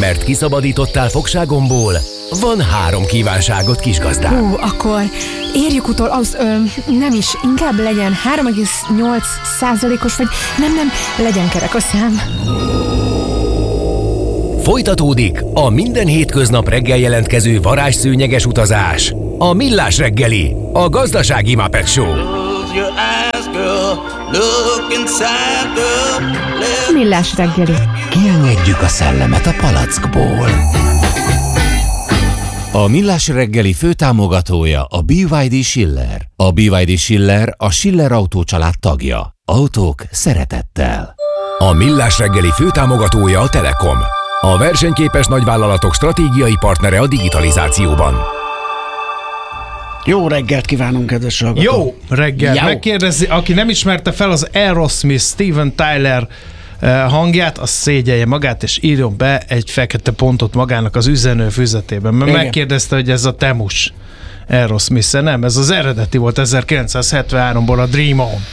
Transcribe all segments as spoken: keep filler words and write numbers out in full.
mert kiszabadítottál fogságomból, van három kívánságot, kisgazdám. Hú, akkor érjük utol, az ö, nem is, inkább legyen három egész nyolc százalékos, vagy nem, nem, legyen kerek a szám. Folytatódik a minden hétköznap reggel jelentkező varázsszőnyeges utazás. A Millás reggeli, a gazdasági Muppet Show. Millás reggeli. Kiengedjük a szellemet a palackból. A Millás reggeli főtámogatója a bé vé dé Schiller. A bé vé dé Schiller a Schiller Autó család tagja. Autók szeretettel. A Millás reggeli főtámogatója a Telekom. A versenyképes nagyvállalatok stratégiai partnere a digitalizációban. Jó reggelt kívánunk, kedves hallgatók! Jó reggelt! Jó. Megkérdezi, aki nem ismerte fel az Aerosmith Steven Tyler hangját, az szégyelje magát, és írjon be egy fekete pontot magának az üzenő füzetében. Mert igen, megkérdezte, hogy ez a Temus Aerosmith-e, nem? Ez az eredeti volt ezerkilencszázhetvenháromból, a Dream On.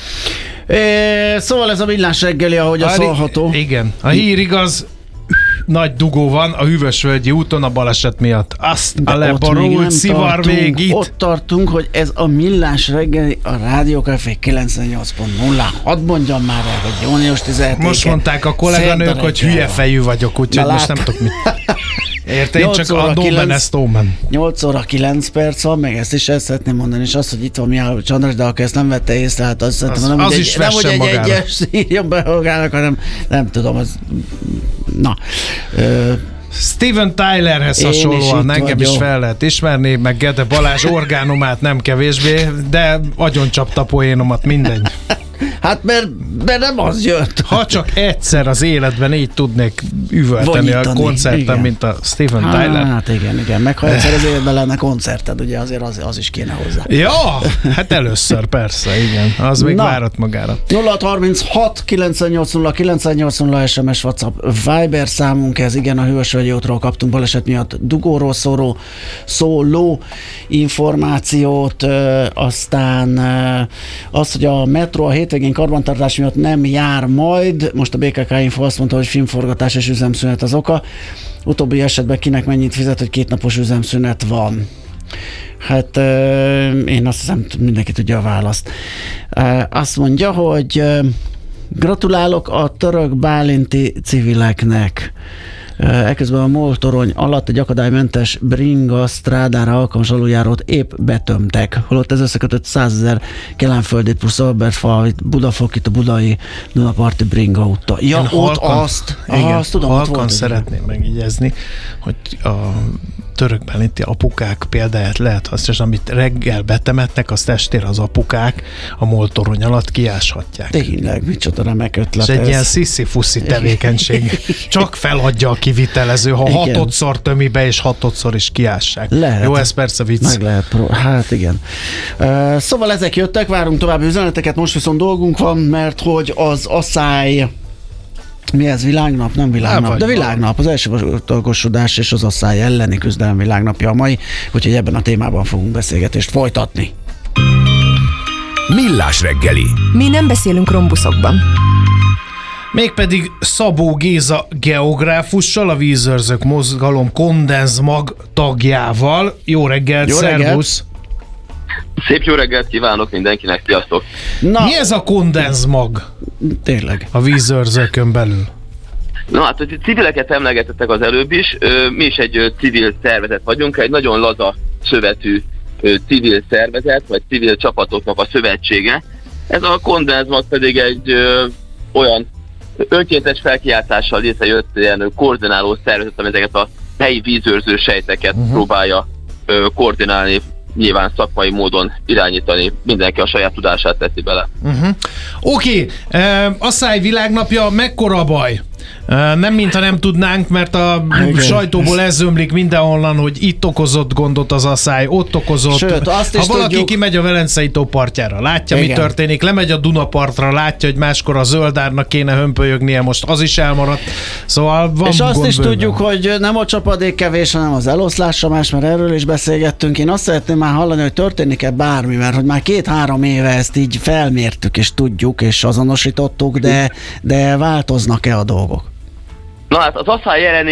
É, szóval ez a Millás reggeli, ahogy a, a szólható. Igen. A hír igaz, nagy dugó van a Hűvösvölgyi úton a baleset miatt. Azt de a leborult szivar tartunk, még itt. Ott tartunk, hogy ez a Millás reggeli, a Rádió Café kilencvennyolc pont nulla. Hadd mondjam már el, hogy június tizenhetedike. Most mondták a kolléganők, hogy hülye fejű vagyok, úgyhogy most nem tudok mit. Érted? Én csak a Domen ezt Omen. nyolc óra kilenc perc van, meg ezt is el szeretném mondani, és az, hogy itt van Mihály Csandras, de aki ezt nem vette észre, hát azt az, nem, az hogy is egy, nem, hogy egy magára. egyes írjon be magának, hanem nem tudom, az... Na... Ö, Steven Tylerhez hasonlóan engem vagyok. Is fel lehet ismerni, meg Gede Balázs orgánumát nem kevésbé, de agyoncsapta poénomat, mindegy. Hát mert, mert nem az jött. Ha csak egyszer az életben így tudnék üvölteni Vonyítani, a koncerten, igen, mint a Steven hát, Tyler. Hát igen, igen. Meg ha egyszer az életben lenne koncerted, ugye azért az, az is kéne hozzá. Ja, hát először persze, igen. Az még várat magára. nulla hat harminchat kilencvennyolc nulla kilencvennyolc nulla es em es WhatsApp Viber számunk ez, igen, a Hűvösvölgyi útról kaptunk baleset miatt dugóról szóló, szóló információt, aztán az, hogy a metró a hétvégén karbantartás miatt nem jár majd. Most a bé ká ká Info azt mondta, hogy filmforgatás és üzemszünet az oka. Utóbbi esetben kinek mennyit fizet, hogy két napos üzemszünet van? Hát én azt hiszem, mindenki tudja a választ. Azt mondja, hogy gratulálok a török bálinti civileknek. Eközben a MOL torony alatt egy akadálymentes bringa strádára alkalmas aluljárót épp betömtek, holott ez összekötött százezer kelenföldét plusz Albertfalvit, Budafokit, a budai Dunaparti bringa úttal. Ja, Én ott halkan, azt. Igen, ah, azt tudom, halkan volt szeretném megjegyezni, hogy a törökbálinti apukák példáját lehet használni, amit reggel betemetnek, azt estére az apukák a MOL torony alatt kiáshatják. Tényleg, micsoda remek ötlet. Ez egy ilyen sziszi-fuszi tevékenység. Csak feladja a kivitelező, ha igen, hatodszor tömi be, és hatodszor is kiássák. Lehet. Jó, ez persze vicc. Meg lehet pró- Hát igen. Uh, szóval ezek jöttek, várunk további üzeneteket, most viszont dolgunk van, mert hogy az asszály, mi ez, világnap? Nem világnap, de világnap. Az elsősorgosodás és az asszály elleni küzdelem világnapja a mai, úgyhogy ebben a témában fogunk beszélgetést folytatni. Millás reggeli. Mi nem beszélünk rombuszokban. Mégpedig Szabó Géza geográfussal, a Vízőrzők Mozgalom kondenzmag tagjával. Jó reggelt, szervusz! Szép jó reggelt kívánok mindenkinek, sziasztok! Na, mi ez a kondenzmag? Tényleg. A Vízőrzőkön belül. Na hát, hogy civileket emlegetettek az előbb is, mi is egy civil szervezet vagyunk, egy nagyon laza szövetű civil szervezet, vagy civil csapatoknak a szövetsége. Ez a kondenzmag pedig egy ö, olyan önkéntes felkiáltással létrejött ilyen koordináló szervezet, ami ezeket a helyi vízőrző sejteket uh-huh. próbálja ö, koordinálni, nyilván szakmai módon irányítani, mindenki a saját tudását teszi bele. Uh-huh. Oké, okay. uh, Asszály világnapja, mekkora baj? Uh, nem mintha nem tudnánk, mert a igen, sajtóból ez zömlik mindenhonnan, hogy itt okozott gondot az asszály, ott okozott. Sőt, azt ha is valaki tudjuk... kimegy a Velencei tó partjára, látja, igen, mi történik, lemegy a Dunapartra, látja, hogy máskor a Zöldárnak kéne hömpölyögnie, most az is elmaradt. Szóval van és azt is bőven. tudjuk, hogy nem a csapadék kevés, hanem az eloszlása más, mert erről is beszélgettünk. Én azt szeretném már hallani, hogy történik-e bármi, mert hogy már két-három éve ezt így felmértük, és tudjuk, és azonosítottuk, de, de változnak-e a dolgok? Na hát az asszály elleni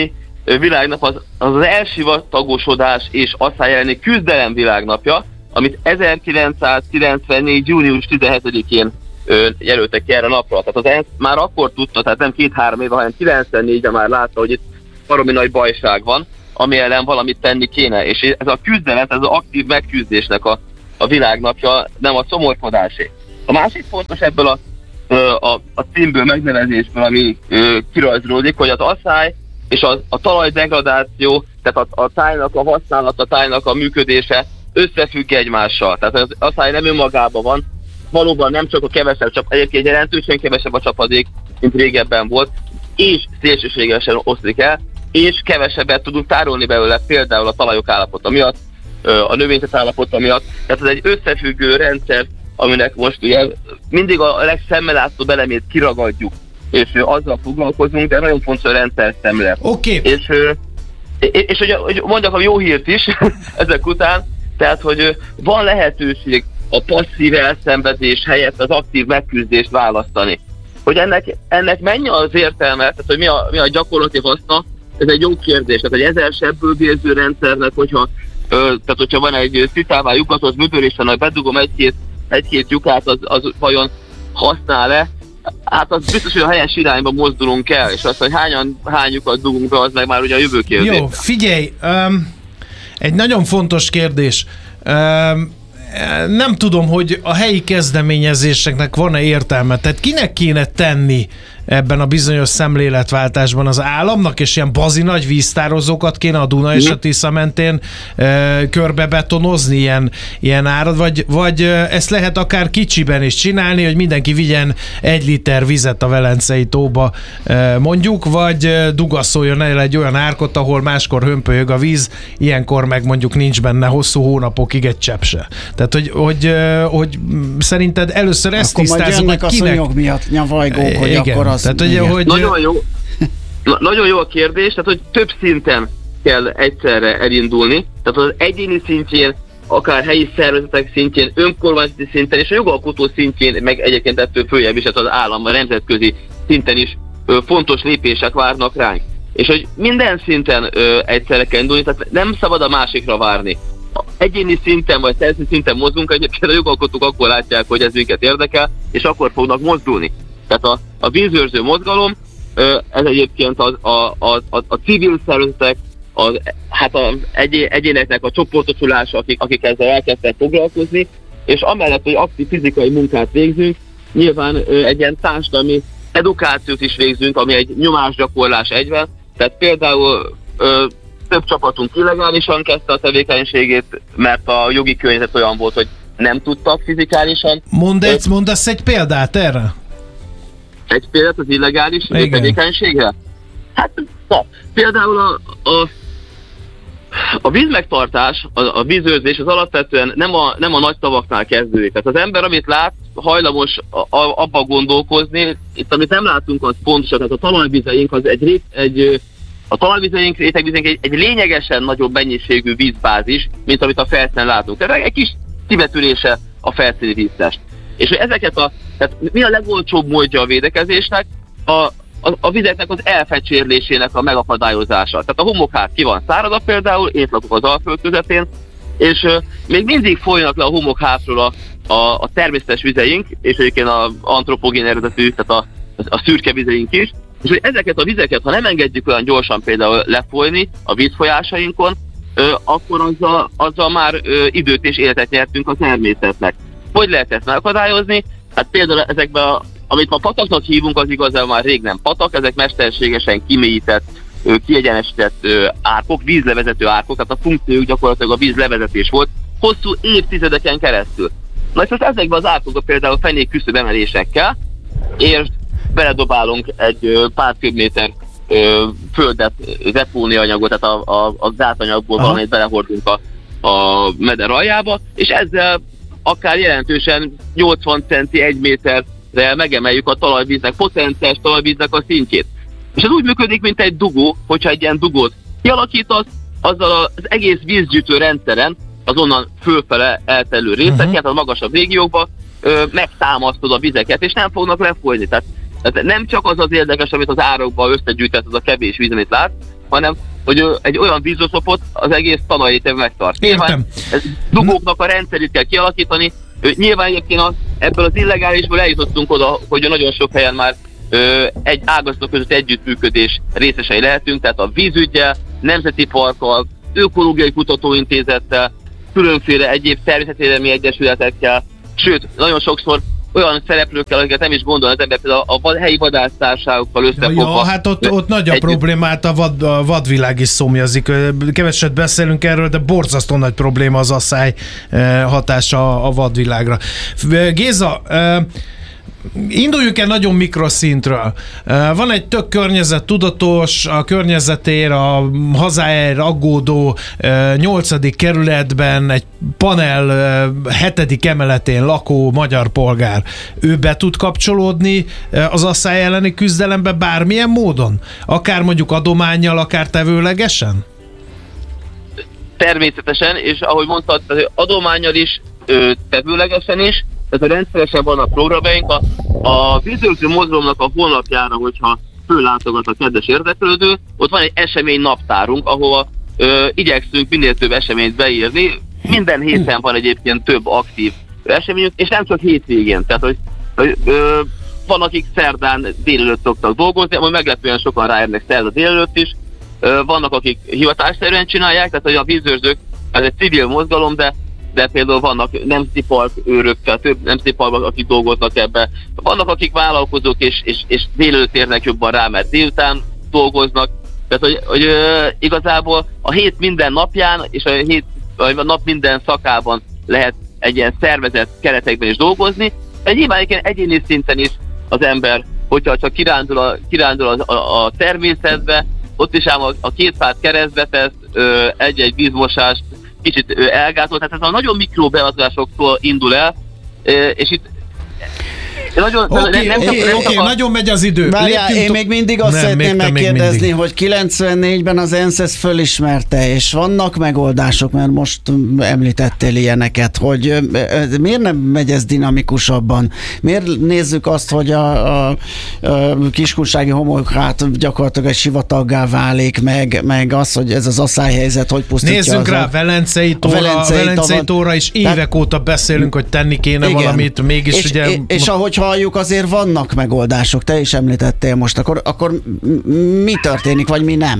világnap az az, az elsivatagosodás és asszály elleni küzdelem világnapja, amit ezerkilencszázkilencvennégy. június tizenhetedikén ö, jelöltek ki erre a napra. Tehát az ENSZ már akkor tudta, tehát nem két-három éve, hanem kilencvennégyben már látta, hogy itt baromi nagy bajság van, ami ellen valamit tenni kéne. És ez a küzdelem, ez az aktív megküzdésnek a, a világnapja, nem a szomorkodásé. A másik fontos ebből a, a, a címből, megnevezésből, ami ö, kirajzolódik, hogy az asszály és a, a talajdegradáció, tehát a, a tájnak a használata, a tájnak a működése összefügg egymással. Tehát az asszály nem önmagában van, valóban nem csak a kevesebb csap, egyébként jelentősen kevesebb a csapadék, mint régebben volt, és szélsőségesen oszlik el, és kevesebbet tudunk tárolni belőle, például a talajok állapota miatt, a növényzet állapota miatt. Tehát ez egy összefüggő rendszer, aminek most ugye mindig a legszemmellátszóbb elemét kiragadjuk, és azzal foglalkozunk, de nagyon fontos a rendszer szemle. Oké. Okay. És, és hogy, hogy mondjak a jó hírt is ezek után, tehát hogy van lehetőség a passzív elszenvedés helyett az aktív megküzdést választani. Hogy ennek, ennek mennyi az értelme, tehát hogy mi a, mi a gyakorlati haszna, ez egy jó kérdés. Tehát egy ezer sebből vérző rendszernek, hogyha, ö, tehát hogyha van egy szitává lyukatott mögör, és annak bedugom egy-két, egy-két lyukát, az, az vajon használ-e? Hát az biztos, hogy a helyes irányba mozdulunk el, és azt, hogy hányan, hány lyukat dugunk be, az meg már ugye a jövő kérdés. Jó, figyelj, um, egy nagyon fontos kérdés. Um, nem tudom, hogy a helyi kezdeményezéseknek van-e értelme. Tehát kinek kéne tenni ebben a bizonyos szemléletváltásban? Az államnak, és ilyen bazi nagy víztározókat kéne a Duna és a Tisza mentén e, körbe betonozni ilyen, ilyen árad, vagy, vagy ezt lehet akár kicsiben is csinálni, hogy mindenki vigyen egy liter vizet a Velencei tóba e, mondjuk, vagy dugaszoljon el egy olyan árkot, ahol máskor hömpölyög a víz, ilyenkor meg mondjuk nincs benne hosszú hónapokig egy csepp se. Tehát, hogy, hogy, hogy szerinted először ezt akkor tisztázunk, hogy kinek... Akkor majd jönnek a szúnyog miatt nyavajgók, hogy igen, akkor az... tehát, hogy, hogy... Nagyon jó. Na, nagyon jó a kérdés, tehát hogy több szinten kell egyszerre elindulni. Tehát az egyéni szintjén, akár helyi szervezetek szintjén, önkormányzati szinten és a jogalkotó szintjén, meg egyébként ettől följebb is, tehát az állam, a nemzetközi szinten is ö, fontos lépések várnak ránk. És hogy minden szinten ö, egyszerre kell indulni, tehát nem szabad a másikra várni. Egyéni szinten vagy szervezeti szinten mozgunk, egyébként a jogalkotók akkor látják, hogy ez minket érdekel, és akkor fognak mozdulni. Tehát a, a vízőrző mozgalom, ez egyébként az, a, a, a, a civil szervezetek, az, hát az egyé, egyéneknek a csoportosulása, akik, akik ezzel elkezdtek foglalkozni, és amellett, hogy aktív fizikai munkát végzünk, nyilván egy ilyen társadalmi edukációt is végzünk, ami egy nyomásgyakorlás egyben. Tehát például ö, több csapatunk illegálisan kezdte a tevékenységét, mert a jogi környezet olyan volt, hogy nem tudtak fizikálisan. Mondd egy, mondasz egy példát erre? Egy példát az illegális igen. tevékenységre? Hát, na, például a, a, a vízmegtartás, a, a vízőrzés az alapvetően nem a, nem a nagy tavaknál kezdődik. Tehát az ember, amit lát, hajlamos a, a, abba gondolkozni. Itt, amit nem látunk, az pontosan, tehát a talajvizeink az egy, rét, egy a talajvizeink, rétegvizeink egy, egy lényegesen nagyobb mennyiségű vízbázis, mint amit a felszínen látunk. Tehát egy kis kivetülése a felszíni víztest. És hogy ezeket a, tehát mi a legolcsóbb módja a védekezésnek? A, a, a vizeknek az elfecsérlésének a megakadályozása. Tehát a homokház ki van száradva például, én lakok az Alföld közepén, és uh, még mindig folynak le a homokházról a, a, a természetes vizeink, és egyébként az antropogén eredetű, tehát a, a szürke vizeink is, és hogy ezeket a vizeket, ha nem engedjük olyan gyorsan például lefolyni a vízfolyásainkon, ö, akkor azzal, azzal már ö, időt és életet nyertünk a természetnek. Hogy lehet ezt megakadályozni? Hát például ezekben, a, amit ma pataknak hívunk, az igazából már rég nem patak, ezek mesterségesen kimélyített, ö, kiegyenesített ö, árkok, vízlevezető árkok, tehát a funkciójuk gyakorlatilag a vízlevezetés volt hosszú évtizedeken keresztül. Na és most ezekben az árkokban például fenék küszöb emelésekkel, és beledobálunk egy pár köbméter földet, depóniaanyagot, tehát a, a, a gátanyagból valamit belehordunk a, a meder aljába, és ezzel akár jelentősen nyolcvan centi, egy méterre megemeljük a talajvíznek, potenciális talajvíznek a szintjét. És ez úgy működik, mint egy dugó, hogyha egy ilyen dugót kialakítasz, azzal az egész vízgyűjtő rendszeren, az onnan fölfele elterülő részeket, uh-huh. a magasabb régiókba ö, megtámasztod a vizeket, és nem fognak lefolyni. Tehát, tehát nem csak az az érdekes, amit az árokban összegyűjtett, az a kevés víz, amit lát, hanem hogy egy olyan vízoszlopot az egész talajét megtart. Értem. Dugóknak a rendszerét kell kialakítani. Nyilván egyébként az, ebből az illegálisból eljutottunk oda, hogy nagyon sok helyen már ö, egy ágazatok között együttműködés részesei lehetünk, tehát a vízüggyel, nemzeti parkkal, ökológiai kutatóintézettel, különféle egyéb természetvédelmi egyesületekkel, sőt, nagyon sokszor olyan szereplőkkel, akiket nem is gondol az ember, például a, a helyi vadásztársakkal összefogva. Ja, hát ott, ott nagy a együtt... problémát, a, vad, a vadvilág is szomjazik. Keveset beszélünk erről, de borzasztó nagy probléma az asszály hatása a vadvilágra. Géza, induljunk el nagyon mikroszintről. Van egy tök környezettudatos, a környezetért, a hazájáért aggódó nyolcadik kerületben egy panel hetedik emeletén lakó magyar polgár. Ő be tud kapcsolódni az asszály elleni küzdelembe bármilyen módon? Akár mondjuk adománnyal, akár tevőlegesen? Természetesen, és ahogy mondtad, adománnyal is, tevőlegesen is, tehát a rendszeresen vannak programjaink. A, a vízőrző mozgalomnak a honlapjára, hogyha föllátogat a kedves érdeklődő, ott van egy esemény naptárunk, ahova ö, igyekszünk minél több eseményt beírni. Minden héten van egyébként több aktív eseményünk, és nem csak hétvégén. Tehát, hogy ö, van, akik szerdán délelőtt szoktak dolgozni, majd meglepően sokan ráérnek szerda délelőtt is. Ö, vannak, akik hivatásszerűen csinálják, tehát hogy a vízőrzők, ez egy civil mozgalom, de de például vannak nemzeti park őrökkel, több nemzeti parkban, akik dolgoznak ebbe. Vannak, akik vállalkozók, és, és, és délelőtt érnek jobban rá, mert délután dolgoznak. Tehát, hogy, hogy ö, igazából a hét minden napján, és a, hét, a nap minden szakában lehet egy ilyen szervezett keretekben is dolgozni. De nyilván egyéni szinten is az ember, hogyha csak kirándul a, kirándul a, a, a természetbe, ott is ám a, a két fát keresztbe tesz, ö, egy-egy vízmosást, kicsit elgátolt, tehát ez a nagyon mikro beadásoktól indul el, és itt Oké, okay, okay, okay, a... nagyon megy az idő. Várjál, én még mindig azt nem, szeretném megkérdezni, mindig. Hogy kilencvennégyben az ENSZ ezt fölismerte, és vannak megoldások, mert most említettél ilyeneket, hogy miért nem megy ez dinamikusabban? Miért nézzük azt, hogy a, a, a kiskunsági homokhát gyakorlatilag egy sivataggá válik, meg, meg az, hogy ez az asszályhelyzet, hogy pusztítja. Nézzünk rá, a Velencei tóra, a Velencei, Velencei tóra is évek tehát, óta beszélünk, hogy tenni kéne igen, valamit, mégis és, ugye... És, és ahogy halljuk, azért vannak megoldások, te is említettél most, akkor, akkor mi történik, vagy mi nem?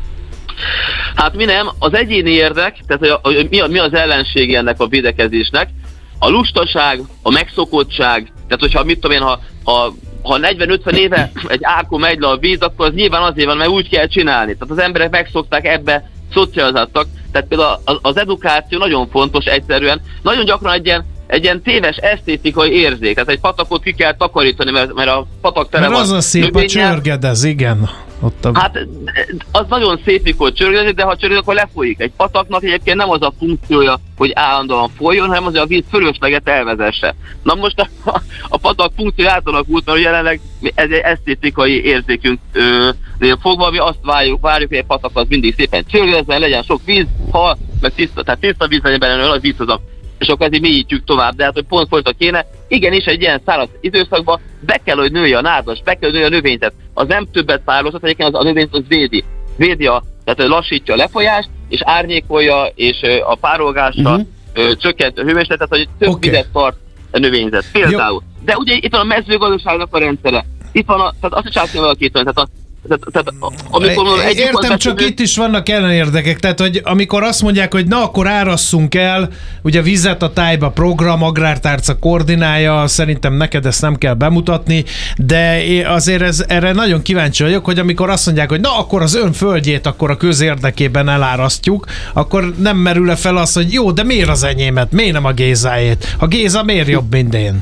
Hát mi nem, az egyéni érdek, tehát a, a, mi, a, mi az ellensége ennek a védekezésnek, a lustaság, a megszokottság, tehát hogyha mit tudom én, ha, ha, ha negyven-ötven éve egy ákon megy le a víz, akkor az nyilván azért van, mert úgy kell csinálni. Tehát az emberek megszokták, ebbe szocializáltak, tehát például az, az edukáció nagyon fontos egyszerűen, nagyon gyakran egy ilyen egy ilyen téves esztétikai érzék. Tehát egy patakot ki kell takarítani, mert, mert a patak tele van. Mert az a szép, növényel. A csörgedez, igen. Ott a... Hát az nagyon szép, mikor csörgedezik, de ha csörgedez, akkor lefolyik. Egy pataknak egyébként nem az a funkciója, hogy állandóan folyjon, hanem az, hogy a víz fölösleget elvezesse. Na most a, a patak funkció átalakult, mert jelenleg ez egy esztétikai érzékünk ö, fogva, mi azt várjuk, várjuk, hogy egy patak az mindig szépen csörgedezzen, legyen sok víz, hal, meg tiszta, tehát tiszta víz legyen belőle, az víz az a és akkor ezért mélyítjük tovább, de hát, hogy pont folytak kéne, igenis egy ilyen száraz időszakban be kell, hogy nője a nádas, be kell, hogy nője a növényzet. Az nem többet párolozhat, egyébként az, a növényt az védi. Védi a, tehát lassítja a lefolyást, és árnyékolja, és a párolgással uh-huh. csökkent a hőmérsékletet, hogy több okay. vizet tart a növényzet. Például. Jó. De ugye itt van a mezőgazdaságnak a rendszere. Itt van a, tehát azt is át kell alakítani, tehát a Tehát, tehát, amikor egy értem, csak itt is vannak ellenérdekek, tehát hogy amikor azt mondják, hogy na akkor árasszunk el, ugye vizet a tájba program, agrártárca koordinálja, szerintem neked ezt nem kell bemutatni, de azért ez, erre nagyon kíváncsi vagyok, hogy amikor azt mondják, hogy na akkor az ön földjét akkor a közérdekében elárasztjuk, akkor nem merül-e fel az, hogy jó, de miért az enyémet, miért nem a Gézáét? A Géza miért jobb, mint én?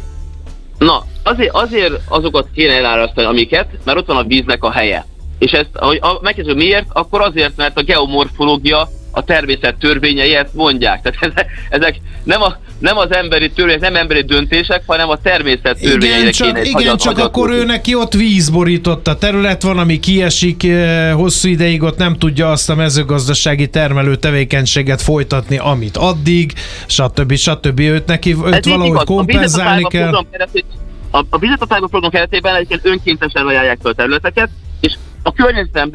Na, azért, azért azokat kéne elárasztani, amiket, mert ott van a víznek a helye. És ezt, ahogy megkérdezem miért, akkor azért, mert a geomorfológia, a természet törvényei ezt mondják. Tehát ezek, ezek nem, a, nem az emberi törvények, nem emberi döntések, hanem a természet törvényeire igen, csak, kéne. Igen, hagyat, csak hagyat, akkor ő neki ott vízborított a terület van, ami kiesik hosszú ideig, ott nem tudja azt a mezőgazdasági termelő tevékenységet folytatni, amit addig, stb. stb. Őt neki őt valahogy kompenzálni kell. A, a vízet a tájba program keretében egyébként önkéntesen ajánlják fel a területeket, és a környezetemben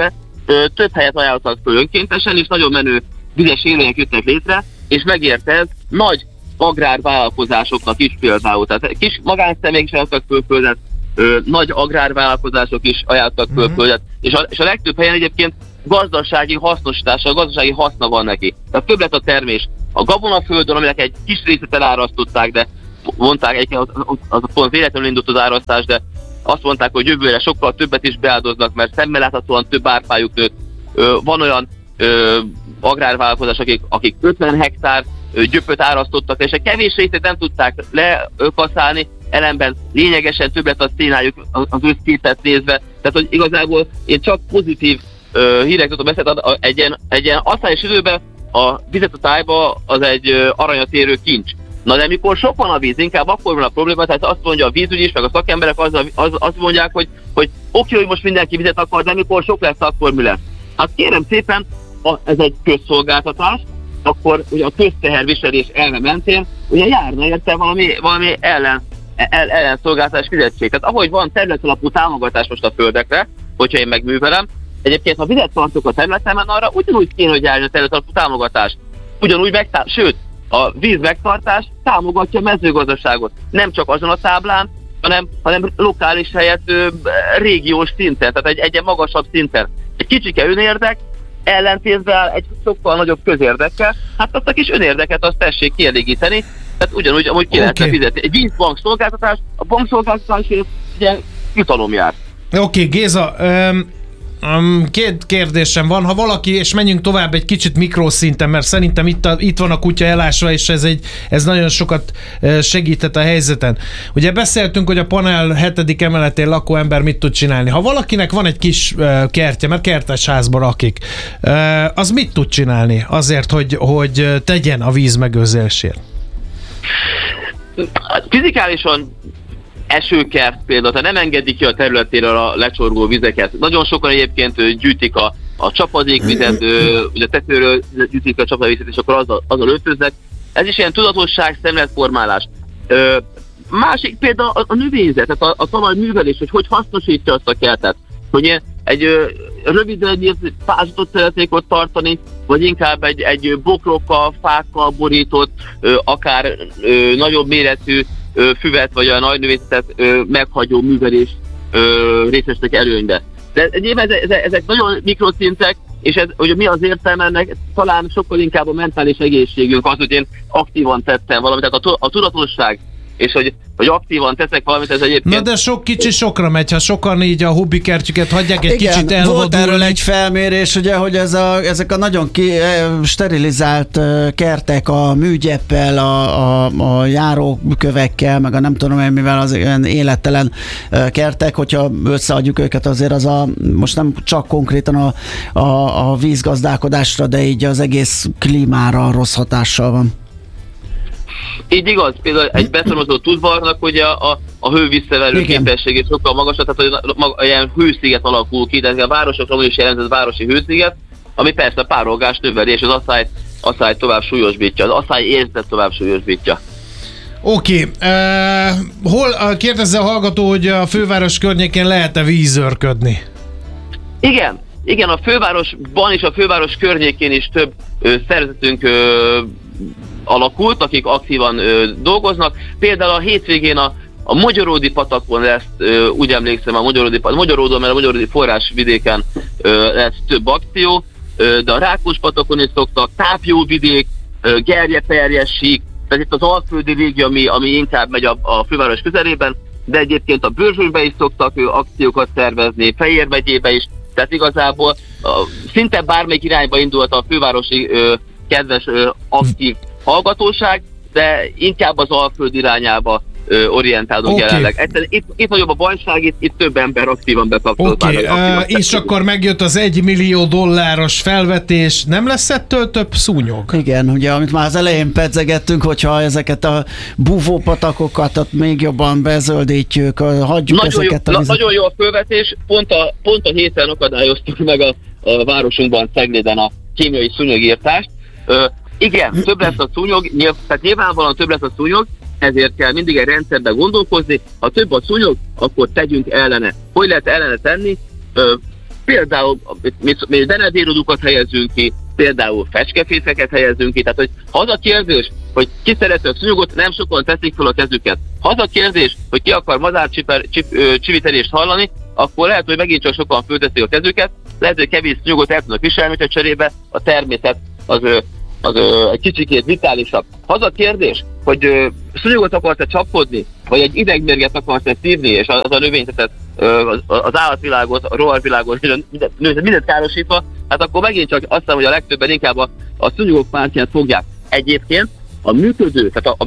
ö, több helyet ajánlottak föl önkéntesen, és nagyon menő vizes élmények jöttek létre, és megérte ez nagy agrárvállalkozásoknak is például. Tehát kis magánszemélyek is ajánlottak föl földet, ö, nagy agrárvállalkozások is ajánlottak föl földet, és a, és a legtöbb helyen egyébként gazdasági hasznosítása, gazdasági haszna van neki. Tehát több lett a termés. A gabonaföldön, aminek egy kis részét elárasztották, de mondták, egyébként az, az, az a pont véletlenül indult az árasztás, de azt mondták, hogy jövőre sokkal többet is beáldoznak, mert szemmel láthatóan több árpájuk nőtt. Ö, van olyan ö, agrárvállalkozás, akik, akik ötven hektár ö, gyöpöt árasztottak, és a kevés részét nem tudták lekaszálni, ellenben lényegesen több lett a szénájuk az összképet nézve. Tehát, hogy igazából én csak pozitív ö, hírek tudom beszélni, egy ilyen, egy ilyen asszályos időben a vizet a tájba az egy ö, aranyat érő kincs. Na de mikor sok van a víz, inkább akkor van a probléma, tehát azt mondja a vízügy is, meg a szakemberek az, az, azt mondják, hogy, hogy oké, hogy most mindenki vizet akar, de mikor sok lesz, akkor mi lesz? Hát kérem szépen, a, ez egy közszolgáltatás, akkor ugye a közteherviselés elve mentén ugye járna érte valami, valami ellen, el, ellenszolgáltatás fizetség. Tehát ahogy van területalapú támogatás most a földekre, hogyha én megművelem, egyébként ha vizet tartok a területemen, arra ugyanúgy kéne, hogy járjon a területalapú támogatás. Ugyanúgy megtá- sőt, a víz megtartás támogatja a mezőgazdaságot. Nem csak azon a táblán, hanem, hanem lokális helyett ö, régiós szinten, tehát egy egyen magasabb szinten. Egy kicsike önérdek ellentétben áll egy sokkal nagyobb közérdekkel, hát azt a kis önérdeket azt tessék kielégíteni, tehát ugyanúgy, amúgy ki lehetne okay. fizetni. Egy vízbank szolgáltatás, a bankszolgáltatásért ugye jutalom jár. Oké, okay, Géza, um... Um, két kérdésem van, ha valaki, és menjünk tovább egy kicsit mikroszinten, mert szerintem itt, a, itt van a kutya elásva, és ez, egy, ez nagyon sokat segített a helyzeten. Ugye beszéltünk, hogy a panel hetedik emeletén lakó ember mit tud csinálni. Ha valakinek van egy kis uh, kertje, mert kertes házba lakik, uh, az mit tud csinálni azért, hogy, hogy tegyen a víz megőrzésért? Fizikálisan esőkert például, tehát nem engedik ki a területéről a lecsorgó vizeket. Nagyon sokan egyébként gyűjtik a, a csapadékvizet, ugye a tetőről gyűjtik a csapadékvizet, és akkor azzal, azzal öltöznek. Ez is ilyen tudatosság, szemléletformálás. Ö, másik például a, a növényzet, tehát a, a talajművelés, hogy hogy hasznosítja azt a kertet. Hogy egy ö, röviden egy fázatot szeretnék ott tartani, vagy inkább egy, egy bokrokkal, fákkal borított, ö, akár ö, nagyobb méretű füvet vagy a nagy növényzetet meghagyó művelés ö, részesnek előnybe. De egyébként ezek, ezek nagyon mikroszintek, és ez, hogy mi az értelme ennek, talán sokkal inkább a mentális egészségünk az, hogy én aktívan tettem valamit, tehát a, a tudatosság, és hogy, hogy aktívan teszek valamit, ez egyébként... Na de sok kicsi sokra megy, ha sokan így a hobbikertjüket hagyják egy igen, kicsit elvadulni. volt erről egy felmérés, ugye, hogy ez a, ezek a nagyon ki, sterilizált kertek a műgyeppel, a, a, a járókövekkel, meg a nem tudom én mivel, az ilyen élettelen kertek, hogyha összeadjuk őket, azért az a, most nem csak konkrétan a, a, a vízgazdálkodásra, de így az egész klímára rossz hatással van. Így igaz, például egy beszorozó tudvarnak ugye a, a hővisszaverő képességét sokkal magasabb, tehát hogy maga, ilyen hősziget alakul ki, de a városokra is jelentett városi hősziget, ami persze a párolgást növeli, és az asszály, asszály tovább súlyosbítja, az asszály érzetet tovább súlyosbítja. Oké, okay. uh, hol kérdezze a hallgató, hogy a főváros környékén lehet-e vízőrködni? Igen, igen, a fővárosban és a főváros környékén is több ö, szervezetünk ö, alakult, akik aktívan ö, dolgoznak. Például a hétvégén a, a Magyaródi patakon lesz, ö, úgy emlékszem, a Magyaródi, a Magyaródon, mert a Magyaródi forrásvidéken ö, lesz több akció, ö, de a Rákos patakon is szoktak, Tápjóvidék, ö, Gerje-Perjes sík, tehát itt az alföldi régió, ami, ami inkább megy a, a főváros közelében, de egyébként a Bőrzsönybe is szoktak ö, akciókat szervezni, Fejér megyébe is, tehát igazából ö, szinte bármelyik irányba indult a fővárosi ö, kedves ö, aktív hallgatóság, de inkább az Alföld irányába ö, orientálunk okay. jelenleg. Egyszerűen itt, itt nagyobb a bajság, itt, itt több ember aktívan bekapcsolódott. Oké, okay. uh, és akkor megjött az egy millió dolláros felvetés. Nem lesz ettől több szúnyog? Igen, ugye, amit már az elején pedzegettünk, hogyha ezeket a búvópatakokat ott még jobban bezöldítjük, hagyjuk nagyon ezeket jó, a vizet. Nagyon jó a felvetés, pont a, pont a héten akadályoztuk meg a, a városunkban, Cegléden a kémiai szúnyogírtást. Ö, Igen, több lesz a szúnyog, nyilv, tehát nyilvánvalóan több lesz a szúnyog, ezért kell mindig egy rendszerben gondolkozni. Ha több a szúnyog, akkor tegyünk ellene. Hogy lehet ellene tenni? Ö, például mi, mi denedérodukat helyezünk ki, például fecskefészeket helyezünk ki, tehát hogy ha az a kérdés, hogy ki szereti a szúnyogot, nem sokan teszik fel a kezüket. Ha az a kérdés, hogy ki akar madárcsivitelést hallani, akkor lehet, hogy megint csak sokan fölteszik a kezüket, lehet, hogy kevés szúnyogot el tudnak viselni, hogy cserébe a természet az, az, az egy kicsikét vitálisabb. Ha az a kérdés, hogy szúnyogot akarsz-e csapkodni, vagy egy idegmérget akarsz-e szívni, és az a növényzetet, az, az állatvilágot, a rovarvilágot, mindent, mindent károsítva, hát akkor megint csak azt hiszem, hogy a legtöbben inkább a, a szúnyogok pártját fogják. Egyébként a működő, tehát a, a